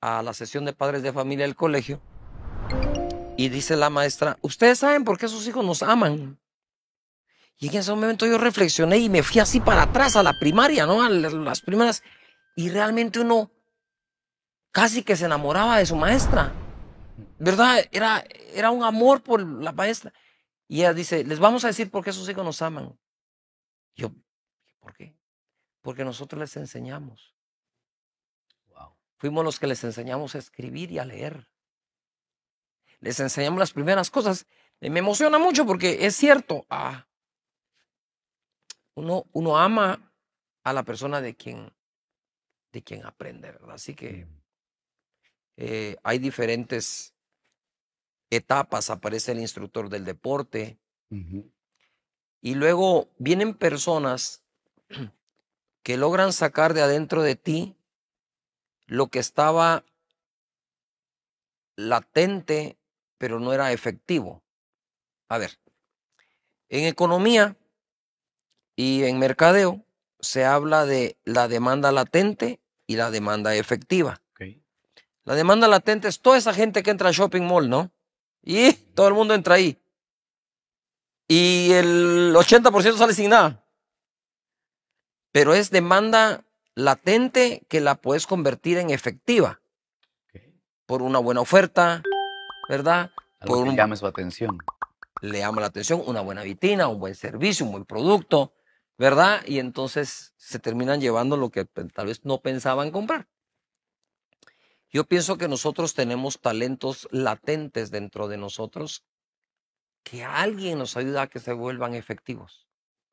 a la sesión de padres de familia del colegio y dice la maestra, ustedes saben por qué sus hijos nos aman. Y en ese momento yo reflexioné y me fui así para atrás a la primaria, ¿no? A las primeras. Y realmente uno casi que se enamoraba de su maestra, ¿verdad? Era un amor por la maestra. Y ella dice, les vamos a decir por qué sus hijos nos aman. Yo, ¿por qué? Porque nosotros les enseñamos. Wow. Fuimos los que les enseñamos a escribir y a leer. Les enseñamos las primeras cosas. Me emociona mucho porque es cierto, uno ama a la persona de quien aprende, ¿verdad? Así que hay diferentes etapas. Aparece el instructor del deporte y luego vienen personas que logran sacar de adentro de ti lo que estaba latente, pero no era efectivo. A ver, en economía y en mercadeo se habla de la demanda latente y la demanda efectiva. Okay. La demanda latente es toda esa gente que entra al shopping mall, ¿no? Y todo el mundo entra ahí. Y el 80% sale sin nada. Pero es demanda latente que la puedes convertir en efectiva. Okay. Por una buena oferta, ¿verdad? Algo que llame su atención. Le llama la atención una buena vitrina, un buen servicio, un buen producto, ¿verdad? Y entonces se terminan llevando lo que tal vez no pensaban comprar. Yo pienso que nosotros tenemos talentos latentes dentro de nosotros que alguien nos ayuda a que se vuelvan efectivos.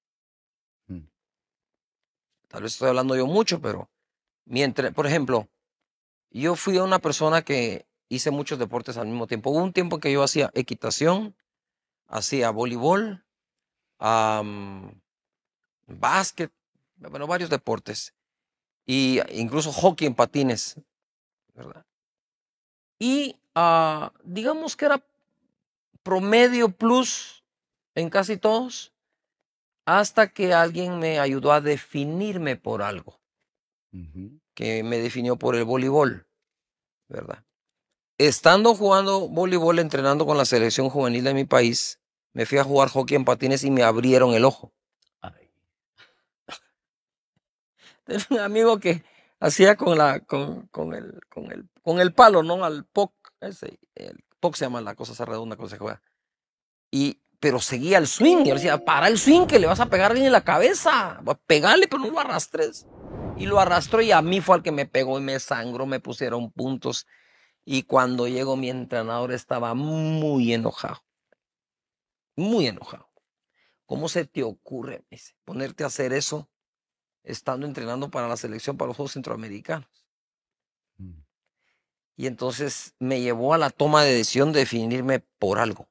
Tal vez estoy hablando yo mucho, pero mientras, por ejemplo, yo fui una persona que hice muchos deportes al mismo tiempo. Hubo un tiempo que yo hacía equitación, hacía voleibol, básquet, bueno, varios deportes, y incluso hockey en patines, ¿verdad? Y digamos que era promedio plus en casi todos, hasta que alguien me ayudó a definirme por algo, que me definió por el voleibol, ¿verdad? Estando jugando voleibol, entrenando con la selección juvenil de mi país, me fui a jugar hockey en patines y me abrieron el ojo. Ay. Tenía un amigo que hacía con el palo, ¿no? Al puck, el puck se llama la cosa esa redonda cuando se juega. Pero seguía el swing. Y yo le decía, para el swing que le vas a pegar a alguien en la cabeza. Pegarle, pero no lo arrastres. Y lo arrastró y a mí fue al que me pegó y me sangró, me pusieron puntos. Y cuando llegó mi entrenador estaba muy enojado. Muy enojado. ¿Cómo se te ocurre, me dice, ponerte a hacer eso estando entrenando para la selección, para los Juegos Centroamericanos? Y entonces me llevó a la toma de decisión de definirme por algo.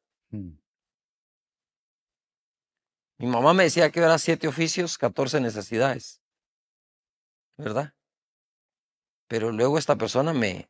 Mi mamá me decía que era 7 oficios, 14 necesidades, ¿verdad? Pero luego esta persona me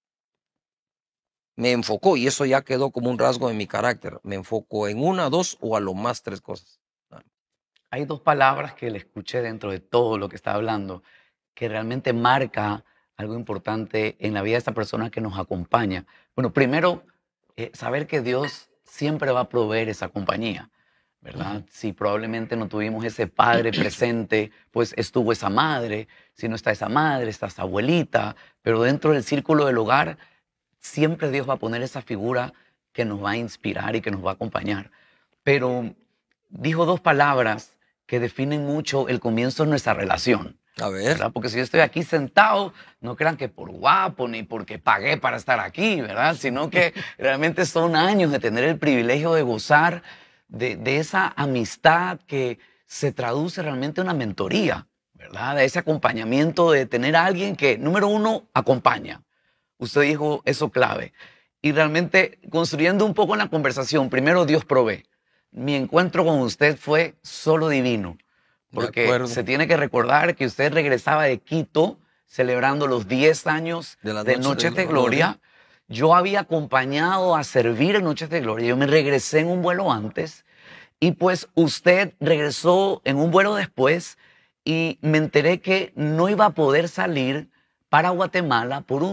enfocó y eso ya quedó como un rasgo de mi carácter. Me enfocó en 1, 2 o a lo más 3 cosas. Hay 2 palabras que le escuché dentro de todo lo que está hablando, que realmente marca algo importante en la vida de esta persona que nos acompaña. Bueno, primero, saber que Dios siempre va a proveer esa compañía, ¿verdad? Si probablemente no tuvimos ese padre presente, pues estuvo esa madre. Si no está esa madre, está esa abuelita. Pero dentro del círculo del hogar, siempre Dios va a poner esa figura que nos va a inspirar y que nos va a acompañar. Pero dijo 2 palabras que definen mucho el comienzo de nuestra relación. A ver. ¿Verdad? Porque si yo estoy aquí sentado, no crean que por guapo ni porque pagué para estar aquí, ¿verdad? Sino que realmente son años de tener el privilegio de gozar de esa amistad que se traduce realmente en una mentoría, ¿verdad? De ese acompañamiento, de tener a alguien que, número 1, acompaña. Usted dijo eso clave. Y realmente construyendo un poco en la conversación, primero Dios provee. Mi encuentro con usted fue solo divino, porque se tiene que recordar que usted regresaba de Quito celebrando los 10 años de Noches de Gloria. Yo había acompañado a servir en Noches de Gloria. Yo me regresé en un vuelo antes y pues usted regresó en un vuelo después y me enteré que no iba a poder salir para Guatemala por un